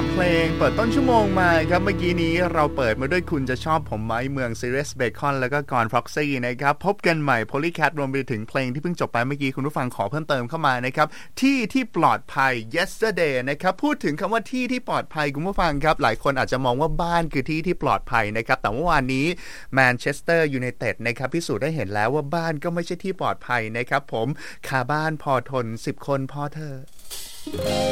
เพลงเปิดต้นชั่วโมงมาครับเมื่อกี้นี้เราเปิดมาด้วยคุณจะชอบผมไหมเมือง Sirius Bacon แล้วก็กร Proxy นะครับพบกันใหม่ Polycat รวมไปถึงเพลงที่เพิ่งจบไปเมื่อกี้คุณผู้ฟังขอเพิ่มเติมเข้ามานะครับที่ปลอดภัย Yesterday นะครับพูดถึงคำว่าที่ปลอดภัยคุณผู้ฟังครับหลายคนอาจจะมองว่าบ้านคือที่ปลอดภัยนะครับแต่เมื่อวานนี้แมนเชสเตอร์ยูไนเต็ดนะครับพิสูจน์ได้เห็นแล้วว่าบ้านก็ไม่ใช่ที่ปลอดภัยนะครับผมคาบ้านพอทน10คนพอเธอ